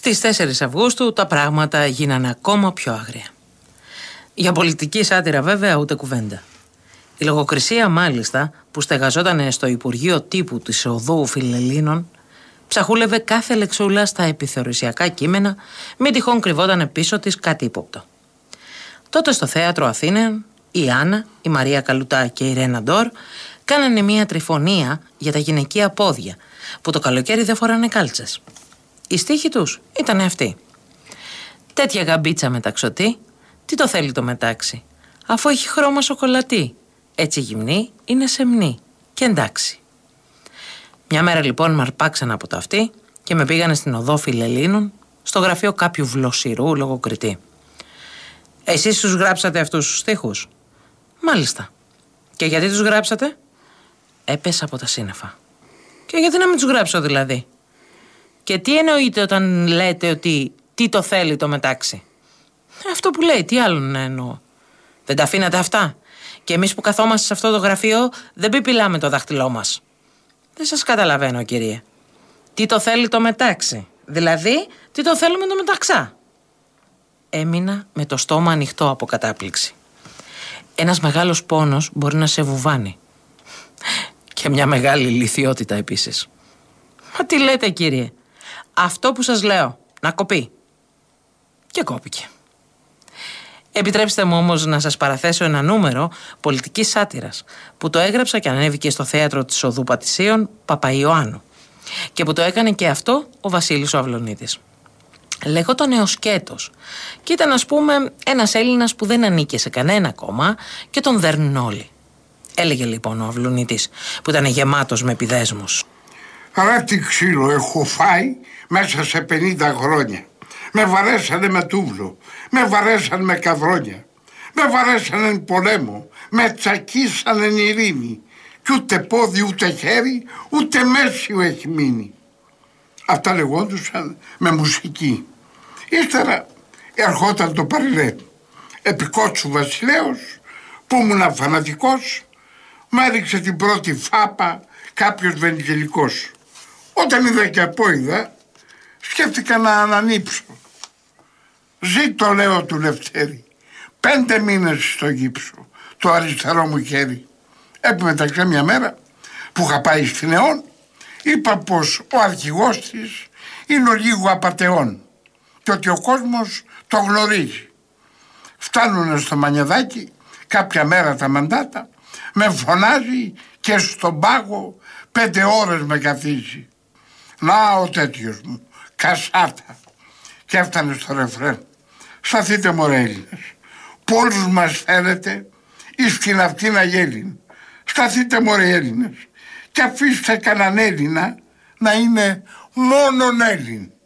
Στις 4 Αυγούστου τα πράγματα γίνανε ακόμα πιο άγρια. Για πολιτική σάτυρα βέβαια ούτε κουβέντα. Η λογοκρισία μάλιστα που στεγαζόταν στο Υπουργείο Τύπου της Οδού Φιλελλήνων ψαχούλευε κάθε λεξούλα στα επιθεωρησιακά κείμενα, μην τυχόν κρυβόταν πίσω της κάτι ύποπτο. Τότε στο Θέατρο Αθήνεων η Άννα, η Μαρία Καλουτά και η Ρένα Ντόρ κάνανε μια τριφωνία για τα γυναικεία πόδια που το καλοκαίρι δεν φοράνε κάλτσες. Οι στίχοι τους ήταν αυτοί. Τέτοια γαμπίτσα μεταξωτή, τι το θέλει το μετάξι, αφού έχει χρώμα σοκολατή, έτσι γυμνή είναι σεμνή και εντάξει. Μια μέρα λοιπόν με αρπάξαν από το αυτί και με πήγανε στην Οδό Φιλελλήνων, στο γραφείο κάποιου βλοσιρού λογοκριτή. Εσείς τους γράψατε αυτούς τους στίχους? Μάλιστα. Και γιατί τους γράψατε? Έπεσα από τα σύννεφα. Και γιατί να μην τους γράψω δηλαδή? Και τι εννοείτε όταν λέτε ότι τι το θέλει το μετάξι? Αυτό που λέει, τι άλλο να εννοώ? Δεν τα αφήνατε αυτά? Και εμείς που καθόμαστε σε αυτό το γραφείο δεν πιπιλάμε το δάχτυλό μας. Δεν σας καταλαβαίνω, κύριε. Τι το θέλει το μετάξι? Δηλαδή, τι το θέλουμε το μεταξά? Έμεινα με το στόμα ανοιχτό από κατάπληξη. Ένας μεγάλος πόνος μπορεί να σε βουβάνει. Και μια μεγάλη λιθιότητα επίσης. Μα τι λέτε, κύριε? Αυτό που σας λέω, να κοπεί. Και κόπηκε. Επιτρέψτε μου όμως να σας παραθέσω ένα νούμερο πολιτικής σάτυρας που το έγραψα και ανέβηκε στο θέατρο της Οδού Πατησίων Παπαϊωάννου και που το έκανε και αυτό ο Βασίλης ο Αυλωνίτης. Λεγόταν Εωσκέτος και ήταν, ας πούμε, ένας Έλληνας που δεν ανήκε σε κανένα κόμμα και τον δέρνουν όλοι. Έλεγε λοιπόν ο Αυλωνίτης που ήταν γεμάτος με επιδέσμους. Ρε τι ξύλο έχω φάει μέσα σε 50 χρόνια. Με βαρέσανε με τούβλο, με βαρέσανε με καδρόνια, με βαρέσανε πολέμο, με τσακίσανε ειρήνη κι ούτε πόδι ούτε χέρι ούτε μέσιο έχει μείνει. Αυτά λεγόντουσαν με μουσική. Ύστερα ερχόταν το παρελέ. Επικότσου βασιλέος που ήμουν φανατικός, μου έδειξε την πρώτη φάπα κάποιος βενιζελικός. Όταν είδα και απόειδα, σκέφτηκα να ανανύψω. Ζήτω, λέω του Λευτέρη, 5 μήνες στο γύψο, το αριστερό μου χέρι. Επιμεταξύ μια μέρα που είχα πάει στην ΕΟΝ, είπα πως ο αρχηγός της είναι ο λίγο απατεών και ότι ο κόσμος το γνωρίζει. Φτάνουνε στο Μανιαδάκι κάποια μέρα τα μαντάτα, με φωνάζει και στον πάγο 5 ώρες με καθίσει. Να ο τέτοιος μου, κασάτα. Και έφτανε στο ρεφρέν. Σταθείτε μωρέ Έλληνες, πόλους μας φέρετε εις την αυτήν αγέλην. Σταθείτε μωρέ Έλληνες και αφήστε κανέναν Έλληνα να είναι μόνον Έλλην.